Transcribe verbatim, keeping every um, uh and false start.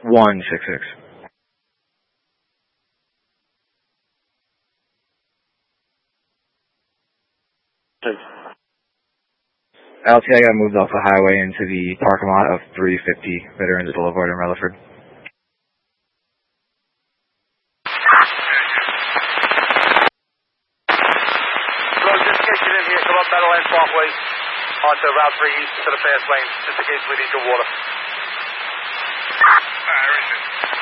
one six six. L T I got moved off the highway into the parking lot of three fifty Veterans Boulevard in Rutherford. So just in case you didn't hear, come up Meadowlands Parkway onto Route three east to the fast lane, just in case we need your water. Alright,